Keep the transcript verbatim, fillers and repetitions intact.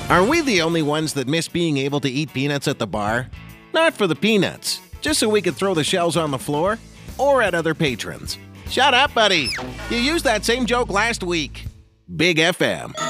Are we the only ones that miss being able to eat peanuts at the bar? Not for the peanuts, just so we could throw the shells on the floor or at other patrons. Shut up, buddy. You used that same joke last week. Big F M.